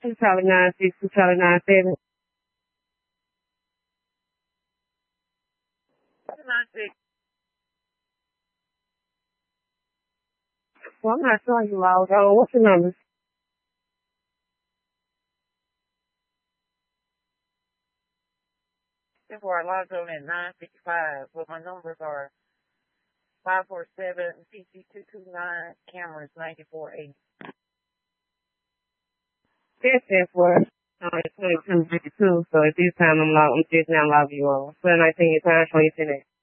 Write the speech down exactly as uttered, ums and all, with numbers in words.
Two Charlie nine six, two Charlie nine seven. Nine six. Well, I'm not showing you loud. Oh, what's your number? Before I logged on at nine fifty-five, but my numbers are five four seven, P C two two nine, cameras ninety-four eighty. That's it for uh, twenty-two fifty-two, so at this time I'm logged, I'm just now logging you on. So nineteen, your time, twenty-two.